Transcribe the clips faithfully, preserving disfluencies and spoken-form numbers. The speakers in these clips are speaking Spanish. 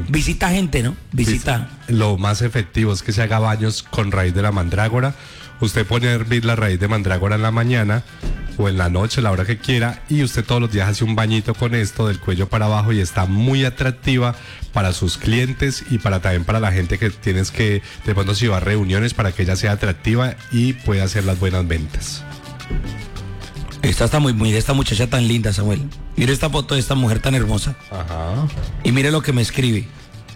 Visita gente, ¿no? Visita. Lo más efectivo es que se haga baños con raíz de la mandrágora. Usted pone a hervir la raíz de mandrágora en la mañana o en la noche, la hora que quiera, y usted todos los días hace un bañito con esto del cuello para abajo y está muy atractiva para sus clientes y para también para la gente que tienes que, de pronto si va a reuniones, para que ella sea atractiva y pueda hacer las buenas ventas. Esta está muy, muy, esta muchacha tan linda, Samuel. Mire esta foto de esta mujer tan hermosa. Ajá. Y mire lo que me escribe.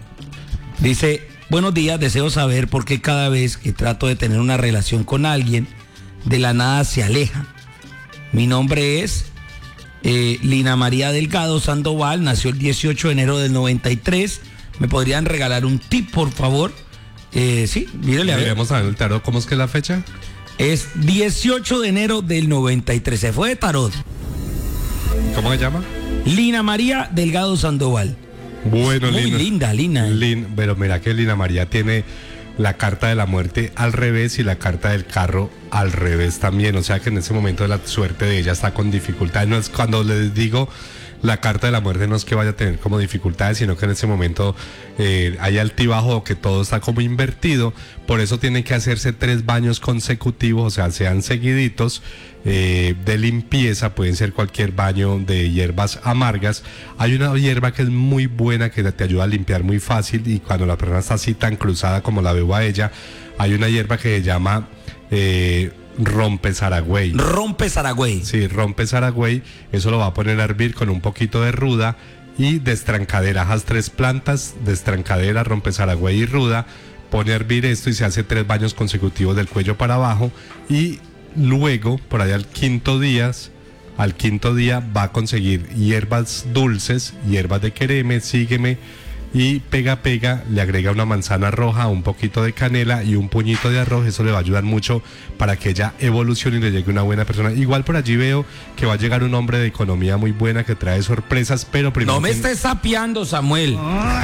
Dice: buenos días, deseo saber por qué cada vez que trato de tener una relación con alguien, de la nada se aleja. Mi nombre es eh, Lina María Delgado Sandoval, nació el dieciocho de enero del noventa y tres. ¿Me podrían regalar un tip, por favor? Eh, sí, mírele a ver. Vamos a ver el tarot, ¿cómo es que es la fecha? Es dieciocho de enero del noventa y tres, se fue de tarot. ¿Cómo se llama? Lina María Delgado Sandoval. Bueno, muy Lina, linda, Lina. Lin, pero mira que Lina María tiene la carta de la muerte al revés y la carta del carro al revés también. O sea que en ese momento la suerte de ella está con dificultades. No es cuando les digo la carta de la muerte, no es que vaya a tener como dificultades, sino que en ese momento eh, hay altibajo, que todo está como invertido. Por eso tiene que hacerse tres baños consecutivos, o sea, sean seguiditos. Eh, de limpieza, pueden ser cualquier baño de hierbas amargas. Hay una hierba que es muy buena, que te ayuda a limpiar muy fácil, y cuando la persona está así tan cruzada como la veo a ella, hay una hierba que se llama eh, rompe zaragüey. Rompe zaragüey. Sí, rompe zaragüey. Eso lo va a poner a hervir con un poquito de ruda y destrancadera. Haz tres plantas, destrancadera, rompe zaragüey y ruda. Pone a hervir esto y se hace tres baños consecutivos del cuello para abajo, y luego, por allá al quinto día, al quinto día va a conseguir hierbas dulces, hierbas de quereme, sígueme, y pega pega, le agrega una manzana roja, un poquito de canela y un puñito de arroz. Eso le va a ayudar mucho para que ella evolucione y le llegue una buena persona. Igual por allí veo que va a llegar un hombre de economía muy buena que trae sorpresas, pero primero... No me tiene... estés sapeando, Samuel.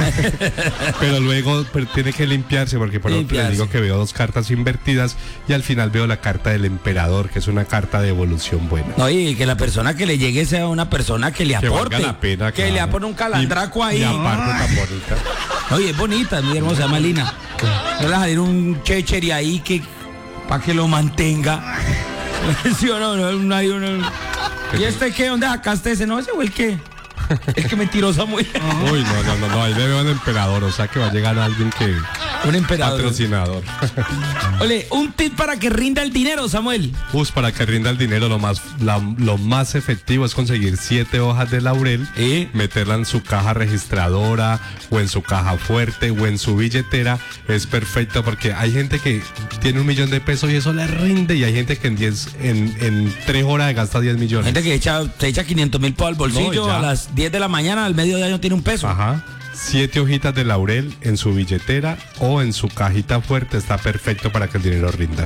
Pero luego pero tiene que limpiarse, porque por ejemplo le digo que veo dos cartas invertidas y al final veo la carta del emperador, que es una carta de evolución buena. No, y que la persona que le llegue sea una persona que le que aporte. valga la pena, que claro. le aporte un calandraco y, ahí. Y aparte tan bonita. Oye, es bonita, mi hermosa, se llama Lina. No le salir un chécheri ahí que para que lo mantenga. ¿Sí o no? no, no, no, no. ¿Y este qué? ¿Dónde sacaste ese? No, ese fue el que el que me tiró Samuel. Uy, no, no, no, no, ahí le veo al emperador, o sea que va a llegar alguien que... Un emperador. Patrocinador. Ole, un tip para que rinda el dinero, Samuel. Pues para que rinda el dinero, lo más, la, lo más efectivo es conseguir siete hojas de laurel, ¿Eh? meterla en su caja registradora o en su caja fuerte o en su billetera. Es perfecto porque hay gente que tiene un millón de pesos y eso le rinde, y hay gente que en diez, en, en tres horas gasta diez millones. Gente que echa, se echa quinientos mil pesos al bolsillo, No, a las diez de la mañana, al mediodía no tiene un peso. Ajá. Siete hojitas de laurel en su billetera o en su cajita fuerte está perfecto para que el dinero rinda.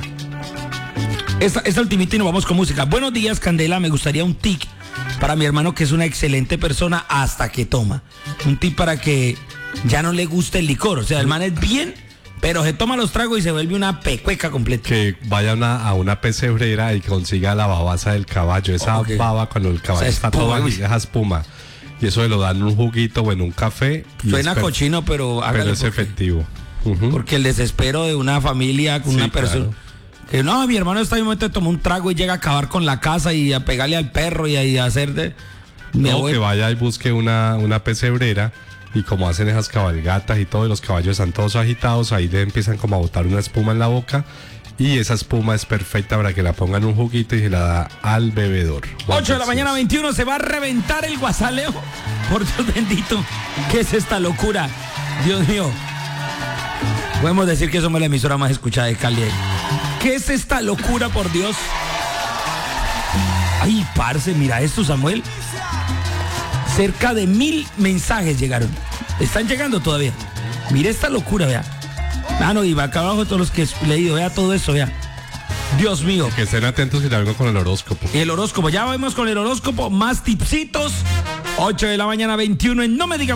Esta, esta ultimita y nos vamos con música. Buenos días, Candela. Me gustaría un tip para mi hermano, que es una excelente persona hasta que toma. Un tip para que ya no le guste el licor. O sea, el man es bien, pero se toma los tragos y se vuelve una pecueca completa. Que vaya una, a una pesebrera y consiga la babasa del caballo. Esa Okay. baba cuando el caballo, o sea, está espuma, todo uy. esa espuma. Y eso se lo dan en un juguito o en un café. Suena es per- cochino, pero hágale, Pero es porque, efectivo. Uh-huh. porque el desespero de una familia con Sí, una persona. claro. Que no, mi hermano está en un momento de tomar un trago y llega a acabar con la casa y a pegarle al perro y a, y a hacer de. Mi No, abuelo. que vaya y busque una, una pesebrera, y como hacen esas cabalgatas y todo, y los caballos están todos agitados, ahí le empiezan como a botar una espuma en la boca, y esa espuma es perfecta para que la pongan en un juguito y se la da al bebedor. ocho de la mañana, veintiuno, se va a reventar el guasaleo. Por Dios bendito, ¿qué es esta locura? Dios mío. Podemos decir que somos la emisora más escuchada de Cali. ¿Qué es esta locura, por Dios? Ay, parce, mira esto, Samuel. Cerca de mil mensajes llegaron. Están llegando todavía. Mira esta locura, vea. Ah, no, y va acá abajo todos los que he leído, vea todo eso, vea. Dios mío. Que estén atentos y le vengo con el horóscopo. El horóscopo, ya vamos con el horóscopo, más tipsitos. ocho de la mañana, veintiuno, en No Me Diga